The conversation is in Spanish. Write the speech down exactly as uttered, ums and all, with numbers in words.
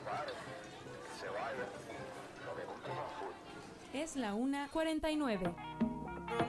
pare, que se vaya, lo que compró full. Es la una cuarenta y nueve.